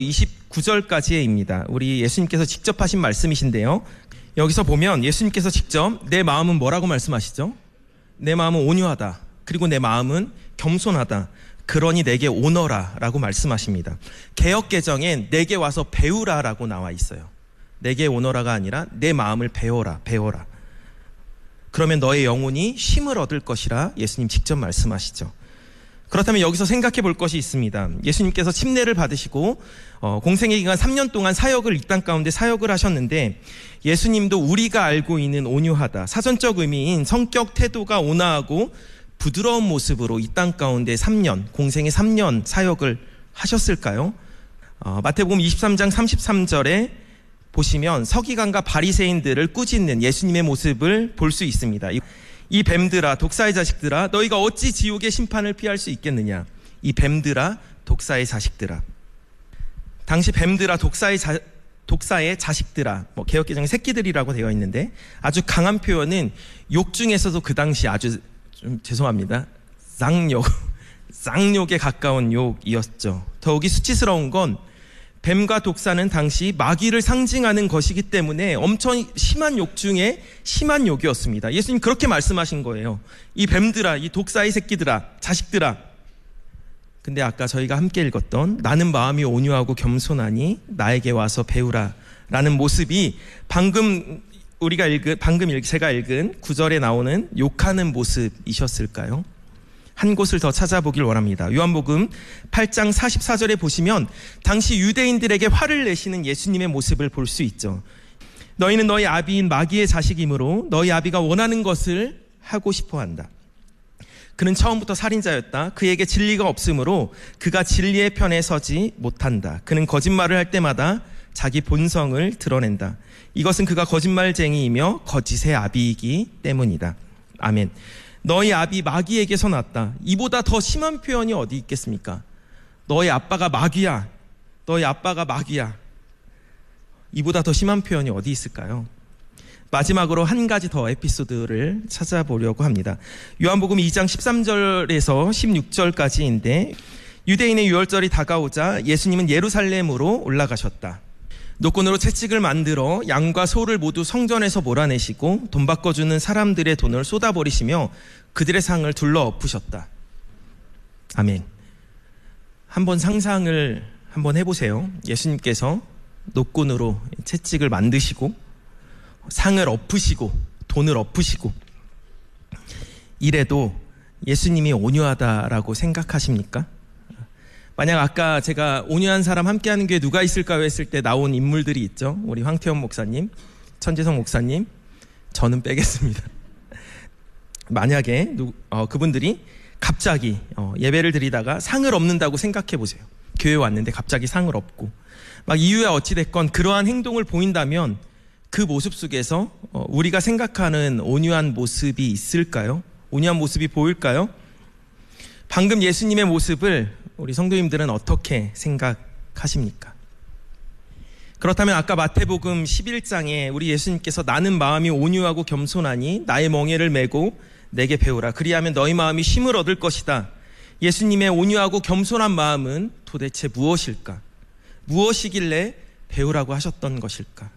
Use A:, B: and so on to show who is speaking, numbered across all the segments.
A: 29절까지입니다. 우리 예수님께서 직접 하신 말씀이신데요. 여기서 보면 예수님께서 직접 내 마음은 뭐라고 말씀하시죠? 내 마음은 온유하다. 그리고 내 마음은 겸손하다. 그러니 내게 오너라 라고 말씀하십니다. 개역개정엔 내게 와서 배우라 라고 나와 있어요. 내게 오너라가 아니라 내 마음을 배워라. 그러면 너의 영혼이 쉼을 얻을 것이라 예수님 직접 말씀하시죠. 그렇다면 여기서 생각해 볼 것이 있습니다. 예수님께서 침례를 받으시고 공생의 기간 3년 동안 사역을 이 땅 가운데 사역을 하셨는데, 예수님도 우리가 알고 있는 온유하다, 사전적 의미인 성격 태도가 온화하고 부드러운 모습으로 이 땅 가운데 3년, 공생의 3년 사역을 하셨을까요? 마태복음 23장 33절에 보시면 서기관과 바리새인들을 꾸짖는 예수님의 모습을 볼 수 있습니다. 이 뱀들아, 독사의 자식들아, 너희가 어찌 지옥의 심판을 피할 수 있겠느냐. 이 뱀들아, 독사의 자식들아. 당시 뱀들아, 독사의 자식들아, 개역개정에 새끼들이라고 되어 있는데, 아주 강한 표현은 욕 중에서도 그 당시 아주 좀 죄송합니다, 쌍욕에 가까운 욕이었죠. 더욱이 수치스러운 건 뱀과 독사는 당시 마귀를 상징하는 것이기 때문에 엄청 심한 욕 중에 심한 욕이었습니다. 예수님 그렇게 말씀하신 거예요. 이 뱀들아, 이 독사의 새끼들아, 자식들아. 근데 아까 저희가 함께 읽었던 나는 마음이 온유하고 겸손하니 나에게 와서 배우라 라는 모습이 방금 제가 읽은 9절에 나오는 욕하는 모습이셨을까요? 한 곳을 더 찾아보길 원합니다. 요한복음 8장 44절에 보시면 당시 유대인들에게 화를 내시는 예수님의 모습을 볼 수 있죠. 너희는 너희 아비인 마귀의 자식이므로 너희 아비가 원하는 것을 하고 싶어 한다. 그는 처음부터 살인자였다. 그에게 진리가 없으므로 그가 진리의 편에 서지 못한다. 그는 거짓말을 할 때마다 자기 본성을 드러낸다. 이것은 그가 거짓말쟁이이며 거짓의 아비이기 때문이다. 아멘. 너희 아비 마귀에게서 났다. 이보다 더 심한 표현이 어디 있겠습니까? 너희 아빠가 마귀야. 너희 아빠가 마귀야. 이보다 더 심한 표현이 어디 있을까요? 마지막으로 한 가지 더 에피소드를 찾아보려고 합니다. 요한복음 2장 13절에서 16절까지인데, 유대인의 유월절이 다가오자 예수님은 예루살렘으로 올라가셨다. 노끈으로 채찍을 만들어 양과 소를 모두 성전에서 몰아내시고 돈 바꿔주는 사람들의 돈을 쏟아버리시며 그들의 상을 둘러 엎으셨다. 아멘. 한번 상상을 한번 해보세요. 예수님께서 노끈으로 채찍을 만드시고 상을 엎으시고 돈을 엎으시고, 이래도 예수님이 온유하다라고 생각하십니까? 만약 아까 제가 온유한 사람 함께하는 교회 누가 있을까요 했을 때 나온 인물들이 있죠. 우리 황태원 목사님, 천재성 목사님, 저는 빼겠습니다. 만약에 그분들이 갑자기 예배를 드리다가 상을 엎는다고 생각해 보세요. 교회에 왔는데 갑자기 상을 엎고 막 이유야 어찌됐건 그러한 행동을 보인다면 그 모습 속에서 우리가 생각하는 온유한 모습이 있을까요? 온유한 모습이 보일까요? 방금 예수님의 모습을 우리 성도님들은 어떻게 생각하십니까? 그렇다면 아까 마태복음 11장에 우리 예수님께서 나는 마음이 온유하고 겸손하니 나의 멍에를 메고 내게 배우라. 그리하면 너희 마음이 쉼을 얻을 것이다. 예수님의 온유하고 겸손한 마음은 도대체 무엇일까? 무엇이길래 배우라고 하셨던 것일까?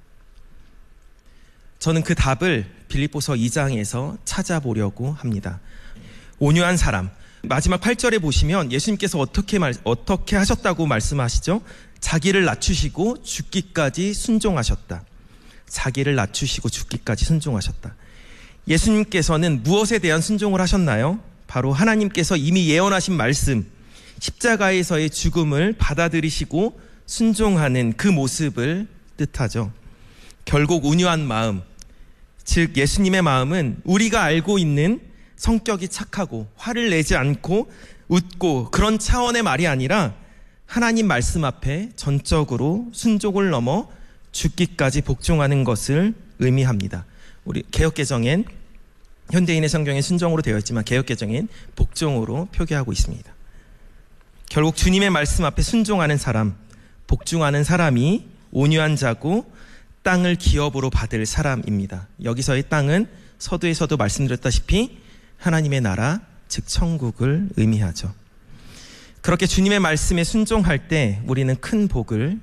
A: 저는 그 답을 빌립보서 2장에서 찾아보려고 합니다. 온유한 사람. 마지막 8절에 보시면 예수님께서 어떻게 하셨다고 말씀하시죠? 자기를 낮추시고 죽기까지 순종하셨다. 자기를 낮추시고 죽기까지 순종하셨다. 예수님께서는 무엇에 대한 순종을 하셨나요? 바로 하나님께서 이미 예언하신 말씀, 십자가에서의 죽음을 받아들이시고 순종하는 그 모습을 뜻하죠. 결국 온유한 마음, 즉 예수님의 마음은 우리가 알고 있는 성격이 착하고 화를 내지 않고 웃고 그런 차원의 말이 아니라 하나님 말씀 앞에 전적으로 순종을 넘어 죽기까지 복종하는 것을 의미합니다. 우리 개역개정엔 현대인의 성경에 순종으로 되어 있지만 개역개정엔 복종으로 표기하고 있습니다. 결국 주님의 말씀 앞에 순종하는 사람, 복종하는 사람이 온유한 자고 땅을 기업으로 받을 사람입니다. 여기서의 땅은 서두에서도 말씀드렸다시피 하나님의 나라, 즉 천국을 의미하죠. 그렇게 주님의 말씀에 순종할 때 우리는 큰 복을